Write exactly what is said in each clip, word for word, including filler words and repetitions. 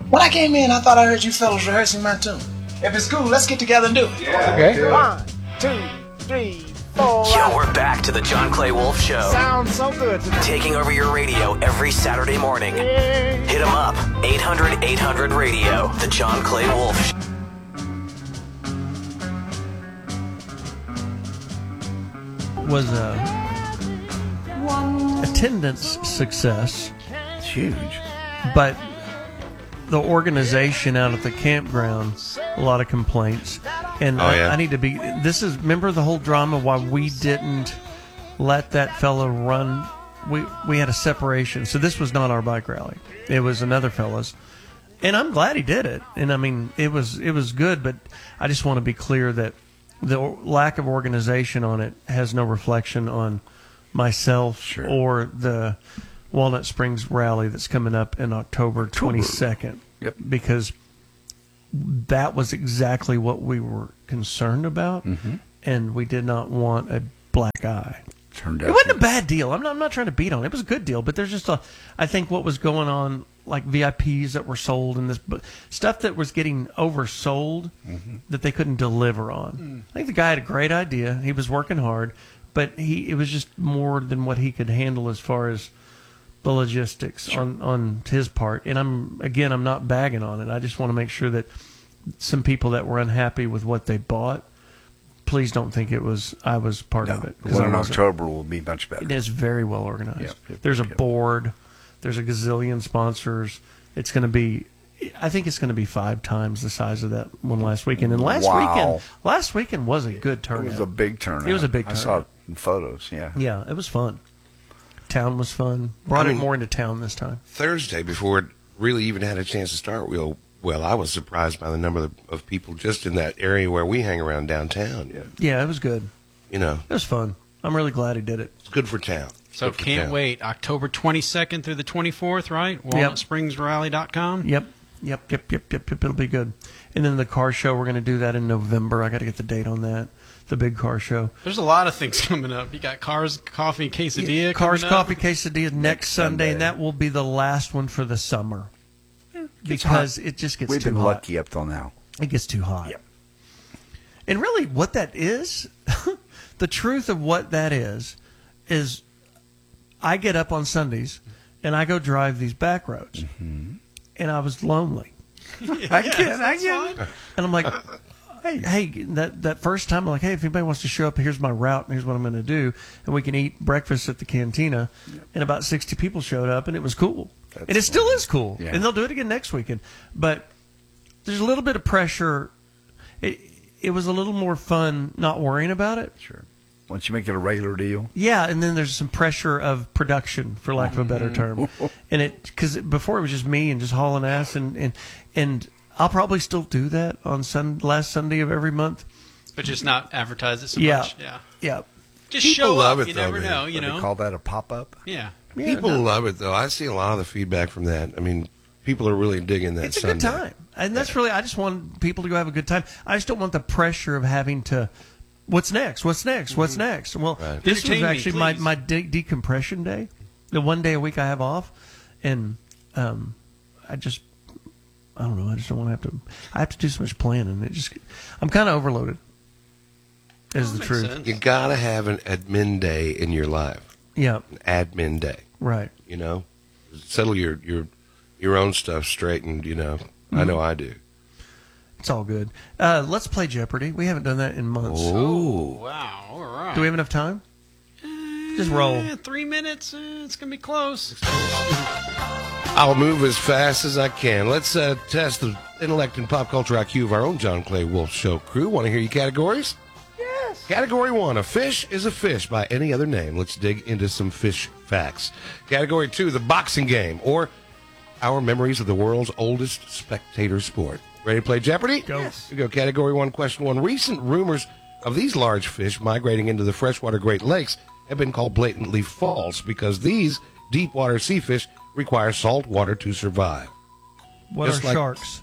When I came in, I thought I heard you fellas rehearsing my tune. If it's cool, let's get together and do it. Yeah. Okay. One, two, three, four. Yo, we're back to the John Clay Wolf Show. Sounds so good today. Taking over your radio every Saturday morning. Yeah. Hit 'em up. eight hundred eight hundred radio. The John Clay Wolf Show. Was a attendance success. It's huge. But the organization out at the campground, a lot of complaints. And Oh, I, yeah. I need to be, this is, remember the whole drama why we didn't let that fella run? We, we had a separation. So this was not our bike rally. It was another fella's. And I'm glad he did it. And I mean, it was, it was good, but I just want to be clear that the lack of organization on it has no reflection on myself Sure. or the Walnut Springs rally that's coming up in October twenty-second. Yep. Because that was exactly what we were concerned about, Mm-hmm. and we did not want a black eye. Turned out It wasn't a good. bad deal. I'm not, I'm not trying to beat on it. It was a good deal, but there's just a, I think what was going on, like V I Ps that were sold and this, but stuff that was getting oversold Mm-hmm. that they couldn't deliver on. I think the guy had a great idea. He was working hard, but he, it was just more than what he could handle as far as the logistics on, on his part. And I'm, again, I'm not bagging on it. I just want to make sure that some people that were unhappy with what they bought, please don't think it was, I was part No, of it. the 'cause one I in wasn't. October will be much better. It is very well organized. Yep, yep, There's a yep. board. There's a gazillion sponsors. It's going to be, I think it's going to be five times the size of that one last weekend. And last Wow. weekend, last weekend was a good It turnout. was a big turnout. It was a big I saw turnout. it in photos, yeah. Yeah, it was fun. Town was fun. Brought I mean- it more into town this time. Thursday, before it really even had a chance to start, we'll, well, I was surprised by the number of, of people just in that area where we hang around downtown. Yeah. Yeah, it was good. You know, It was fun. I'm really glad he did it. it's good for town. So Good for can't town. wait. October twenty-second through the twenty-fourth, right? walnut springs rally dot com. Yep. Yep, yep, yep, yep, yep. It'll be good. And then the car show, we're going to do that in November. I got to get the date on that. The big car show. There's a lot of things coming up. You got Cars, Coffee, Quesadilla. Cars, coming up. Coffee, Quesadilla next Sunday, and that will be the last one for the summer. Because it just gets We've too been hot. lucky up till now. It gets too hot. Yep. And really, what that is, the truth of what that is, is I get up on Sundays and I go drive these back roads, Mm-hmm. and I was lonely. I get I get it. And I'm like, hey, hey, that, that first time, I'm like, hey, if anybody wants to show up, here's my route, and here's what I'm going to do. And we can eat breakfast at the cantina. And about sixty people showed up, and it was cool. That's and it still is cool. Yeah. And they'll do it again next weekend. But there's a little bit of pressure. It, it was a little more fun not worrying about it. Sure. Once you make it a regular deal. Yeah, and then there's some pressure of production, for lack of a better term, and it because before it was just me and just hauling ass, and and and I'll probably still do that on sun last Sunday of every month. But just not advertise it so Yeah. much. Yeah. Yeah, Just People show love up. it, You though, never man. know. You What do know. they call that a pop-up? Yeah. yeah People no, love it, though. I see a lot of the feedback from that. I mean, people are really digging that it's a Sunday. good time, and that's really I just want people to go have a good time. I just don't want the pressure of having to. What's next? What's next? What's next? Well, Right. this was Entertain me, actually my, please. my de- decompression day, the one day a week I have off, and um, I just, I don't know, I just don't want to have to, I have to do so much planning. It just, I'm kind of overloaded, is the Makes truth. sense. You got to have an admin day in your life. Yeah, An admin day, right. you know? Settle your, your, your own stuff straight, and, you know, I know I do. It's all good. Uh, let's play Jeopardy. We haven't done that in months. Oh. Wow. All right. Do we have enough time? Just roll. Eh, three minutes. Uh, it's gonna be close. I'll move as fast as I can. Let's uh, test the intellect and pop culture I Q of our own John Clay Wolf Show crew. Want to hear your categories? Yes. Category one, a fish is a fish by any other name. Let's dig into some fish facts. Category two, the boxing game, or our memories of the world's oldest spectator sport. Ready to play Jeopardy? Go. Yes. Here we go. Category one, question one. Recent rumors of these large fish migrating into the freshwater Great Lakes have been called blatantly false because these deep water sea fish require salt water to survive. What Just are like- sharks?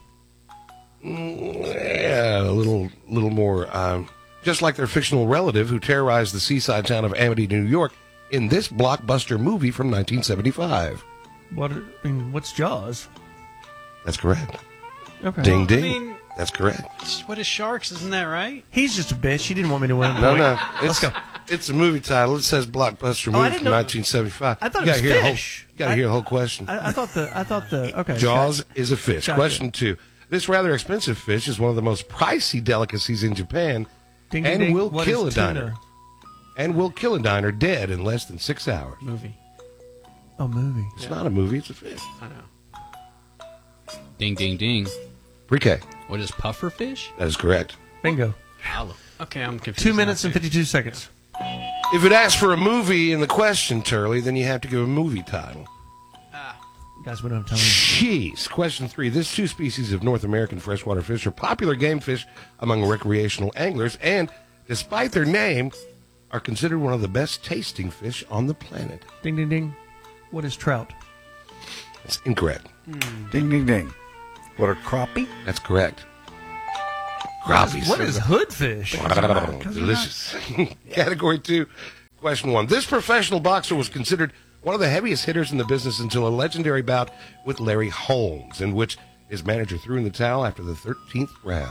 Yeah, a little, little more. Um, just like their fictional relative who terrorized the seaside town of Amity, New York, in this blockbuster movie from nineteen seventy-five. What? Are, I mean, what's Jaws? That's correct. Okay. Ding, ding. I mean- That's correct. What is Sharks? Isn't that right? He's just a bitch. He didn't want me to win. No, no. Let's It's, go. it's a movie title. It says blockbuster Oh, I movie didn't from know- nineteen seventy-five. I thought you it was gotta hear the whole- fish. You got to I- hear the whole question. I, I thought the. I thought the. Okay. Jaws gotcha. is a fish. Gotcha. Question two. This rather expensive fish is one of the most pricey delicacies in Japan Ding, ding, and ding. will What kill a is tuna? diner. And will kill a diner dead in less than six hours. Movie. Oh, movie. It's not a movie, it's a fish. I know. Ding, ding, ding. Pre-K. What is puffer fish? That is correct. Bingo. Okay, I'm confused. Two minutes now, and too. fifty-two seconds. If it asks for a movie in the question, Turley, then you have to give a movie title. Guys, we don't have time. Jeez. Question three. These two species of North American freshwater fish are popular game fish among recreational anglers and, despite their name, are considered one of the best tasting fish on the planet. Ding, ding, ding. What is trout? That's incorrect. Ding, ding, ding. What are crappie? That's correct. Crappies. What is hoodfish? Delicious. Category two. Question one. This professional boxer was considered one of the heaviest hitters in the business until a legendary bout with Larry Holmes, in which his manager threw in the towel after the thirteenth round.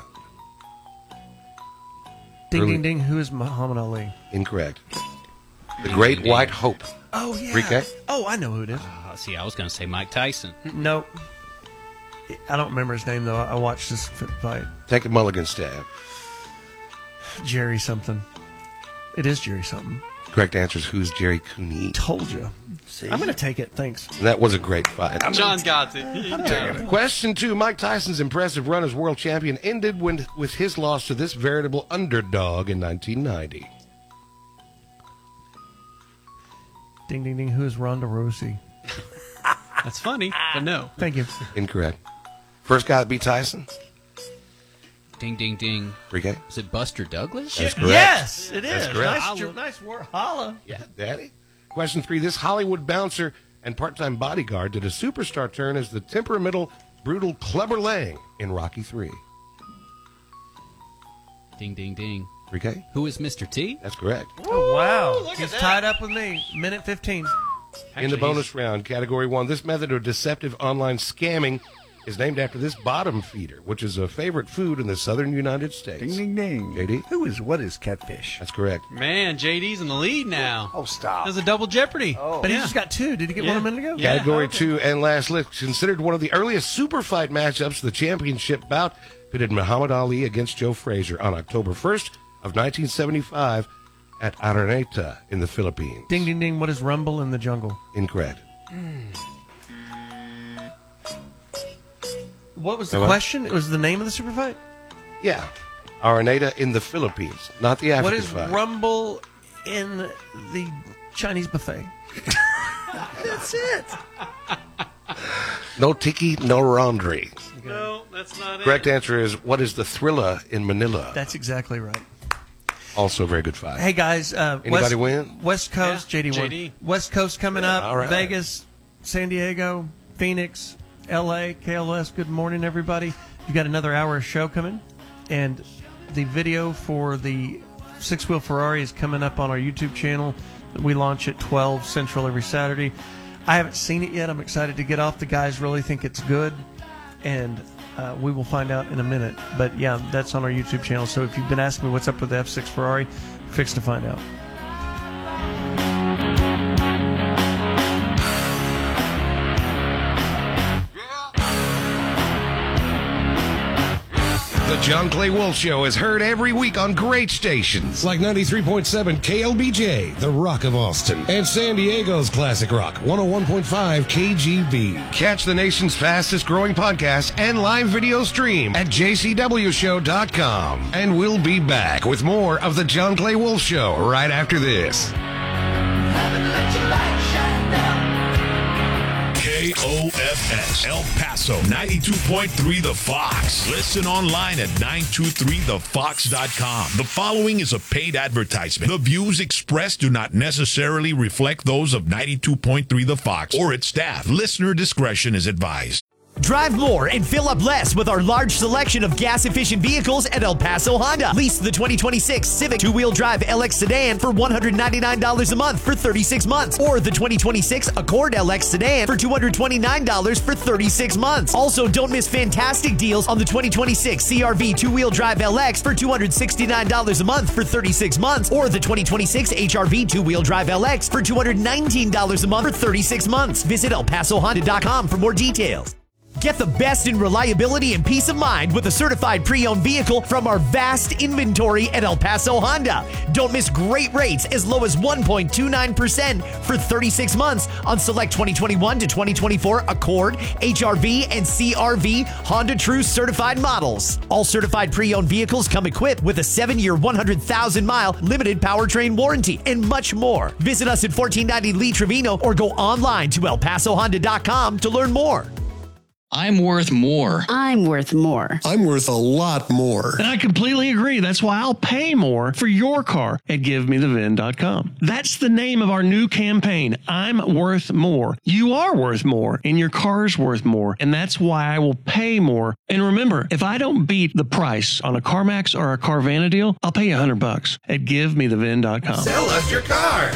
Ding, Early- ding, ding. Who is Muhammad Ali? Incorrect. The Great White Hope. Oh, yeah. Pre-K? Oh, I know who it is. Uh, see, I was going to say Mike Tyson. Nope. I don't remember his name, though. I watched this f- fight. Take a mulligan stab. Jerry something. It is Jerry something. Correct answer is who's Jerry Cooney. Told you. I'm going to take it. Thanks. And that was a great fight. John's got it. Question two. Mike Tyson's impressive run as world champion ended when, with his loss to this veritable underdog in nineteen ninety. Ding, ding, ding. Who is Ronda Rousey? That's funny, but no. Thank you. Incorrect. First guy that beat Tyson? Ding, ding, ding. Pre-K? Is it Buster Douglas? That's correct. Yes, it is. That's correct. Nice, jo- nice work. Holla. Yeah, Daddy. Question three. This Hollywood bouncer and part-time bodyguard did a superstar turn as the temperamental, brutal Clubber Lang in Rocky three. Ding, ding, ding. Pre-K? Who is Mister T? That's correct. Oh, wow. He's tied up with me. Minute fifteen. In the bonus round, category one, this method of deceptive online scamming is named after this bottom feeder, which is a favorite food in the southern United States. Ding, ding, ding. J D? Who is, what is catfish? That's correct. Man, J D's in the lead now. Oh, stop. There's a double jeopardy. Oh. But he Yeah. just got two. Did he get Yeah. one a minute ago? Yeah. Category okay. two and last list, considered one of the earliest super fight matchups, the championship bout pitted Muhammad Ali against Joe Frazier on October first of nineteen seventy-five at Araneta in the Philippines. Ding, ding, ding. What is Rumble in the Jungle? Incorrect. What was the Hello? question? It was the name of the super fight? Yeah. Araneta in the Philippines, not the African What is fight. Rumble in the Chinese buffet? That's it. No tiki, no laundry. No, that's not Correct answer is what is the Thrilla in Manila? That's exactly right. Also a very good fight. Hey, guys. Uh, Anybody West, win? West Coast, Yeah, J D won. J D. West Coast coming up. All right. Vegas, San Diego, Phoenix, L A, K L S. Good morning, everybody. You got another hour of show coming. And the video for the six-wheel Ferrari is coming up on our YouTube channel. We launch at twelve Central every Saturday. I haven't seen it yet. I'm excited to get off. The guys really think it's good. And uh, we will find out in a minute. But, yeah, that's on our YouTube channel. So if you've been asking me what's up with the F six Ferrari, fix to find out. The John Clay Wolf Show is heard every week on great stations like ninety-three point seven K L B J, The Rock of Austin, and San Diego's Classic Rock, one oh one point five K G B. Catch the nation's fastest growing podcast and live video stream at j c w show dot com. And we'll be back with more of The John Clay Wolf Show right after this. K O F S El Paso ninety-two point three The Fox. Listen online at nine two three the fox dot com. The following is a paid advertisement. The views expressed do not necessarily reflect those of ninety-two point three The Fox or its staff. Listener discretion is advised. Drive more and fill up less with our large selection of gas-efficient vehicles at El Paso Honda. Lease the twenty twenty-six Civic two-wheel drive L X sedan for one hundred ninety-nine dollars a month for thirty-six months, or the twenty twenty-six Accord L X sedan for two hundred twenty-nine dollars for thirty-six months. Also, don't miss fantastic deals on the twenty twenty-six C R V two-wheel drive L X for two hundred sixty-nine dollars a month for thirty-six months, or the twenty twenty-six H R V two-wheel drive L X for two hundred nineteen dollars a month for thirty-six months. Visit El Paso Honda dot com for more details. Get the best in reliability and peace of mind with a certified pre-owned vehicle from our vast inventory at El Paso Honda. Don't miss great rates as low as one point two nine percent for thirty-six months on select twenty twenty-one to twenty twenty-four Accord, H R V, and C R V Honda True certified models. All certified pre-owned vehicles come equipped with a seven-year, one hundred thousand mile limited powertrain warranty and much more. Visit us at fourteen ninety Lee Trevino or go online to El Paso Honda dot com to learn more. I'm worth more. I'm worth more. I'm worth a lot more. And I completely agree. That's why I'll pay more for your car at give me the V I N dot com. That's the name of our new campaign. I'm worth more. You are worth more, and your car's worth more. And that's why I will pay more. And remember, if I don't beat the price on a CarMax or a Carvana deal, I'll pay you a hundred bucks at give me the V I N dot com. Sell us your car.